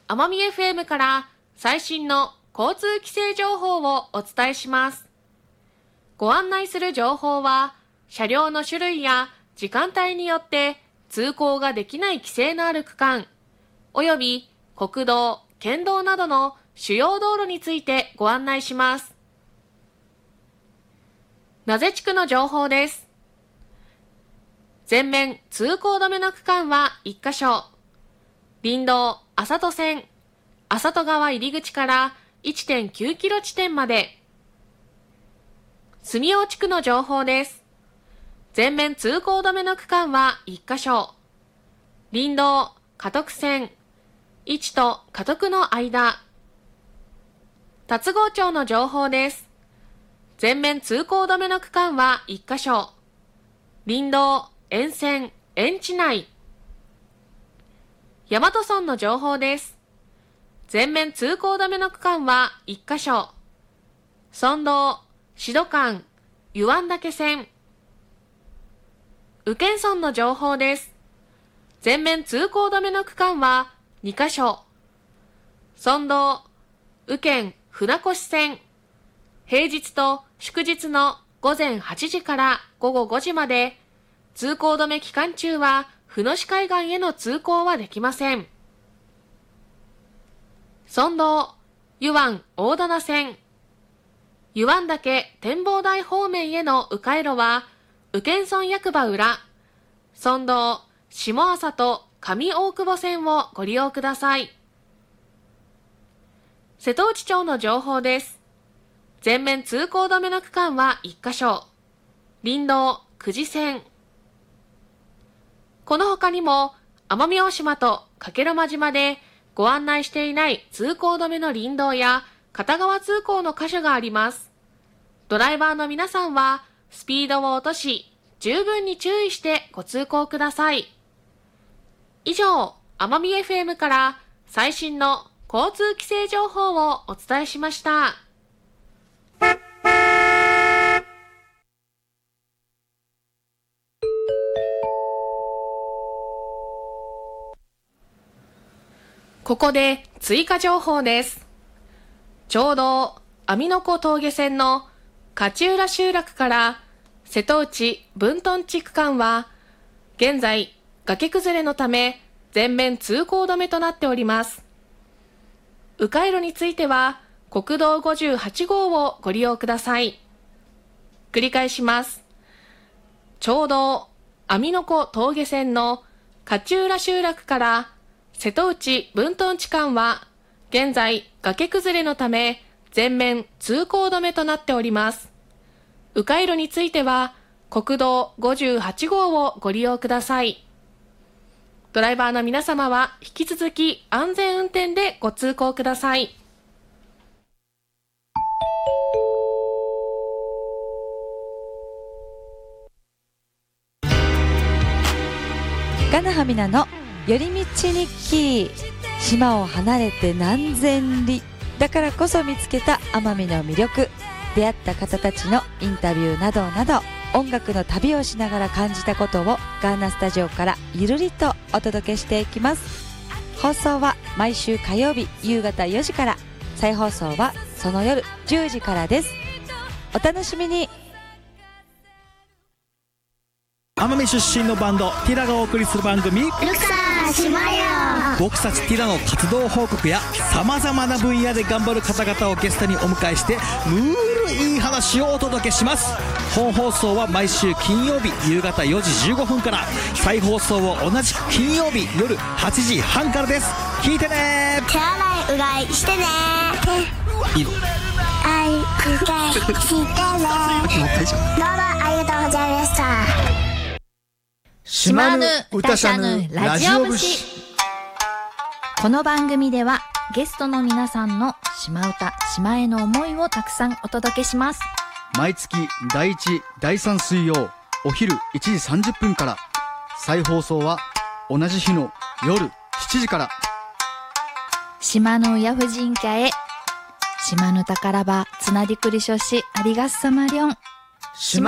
奄美 FM から最新の交通規制情報をお伝えします。ご案内する情報は、車両の種類や時間帯によって通行ができない規制のある区間、および国道、県道などの主要道路についてご案内します。名瀬地区の情報です。全面通行止めの区間は1カ所。林道麻戸線、麻戸川入口から 1.9 キロ地点まで。住尾地区の情報です。全面通行止めの区間は1カ所。林道嘉徳線、市と嘉徳の間。龍郷町の情報です。全面通行止めの区間は1カ所。林道沿線、沿地内。大和村の情報です。全面通行止めの区間は1カ所。村道、志土間、湯湾岳線。宇検村の情報です。全面通行止めの区間は2カ所。村道、宇検船越線。平日と祝日の午前8時から午後5時まで、通行止め期間中は船越海岸への通行はできません。村道、湯湾大棚線。湯湾岳展望台方面への迂回路は、宇検村役場裏、村道、下朝と上大久保線をご利用ください。瀬戸内町の情報です。全面通行止めの区間は1カ所。林道、久慈線。この他にも、奄美大島と加計呂麻島でご案内していない通行止めの林道や片側通行の箇所があります。ドライバーの皆さんは、スピードを落とし、十分に注意してご通行ください。以上、奄美 FM から最新の交通規制情報をお伝えしました。ここで追加情報です。ちょうど網の子峠線の勝浦集落から瀬戸内分屯地区間は現在崖崩れのため全面通行止めとなっております。迂回路については国道58号をご利用ください。繰り返します。ちょうど網の子峠線の勝浦集落から瀬戸内分屯地間は現在崖崩れのため全面通行止めとなっております。迂回路については国道58号をご利用ください。ドライバーの皆様は引き続き安全運転でご通行ください。 ガナハミナの寄り道日記。島を離れて何千里だからこそ見つけた奄美の魅力、出会った方たちのインタビューなどなど、音楽の旅をしながら感じたことをガーナスタジオからゆるりとお届けしていきます。放送は毎週火曜日夕方4時から、再放送はその夜10時からです。お楽しみに。 奄美出身のバンドティラがお送りする番組ルカ島よ。 僕たちティラの活動報告やさまざまな分野で頑張る方々をゲストにお迎えしてルールいい話をお届けします。本放送は毎週金曜日夕方4時15分から、再放送を同じく金曜日夜8時半からです。聞いてね。 手洗いうがいしてね。 いいのあいうがいしてね。どうもありがとうございました。 島ぬ歌しゃぬラジオ節。この番組ではゲストの皆さんの島歌、島への思いをたくさんお届けします。 毎月第1、第3水曜お昼1時30分から、再放送は同じ日の夜7時から。 島の親婦人家へ、島の宝場つなりくりしょしありがっさまりょん。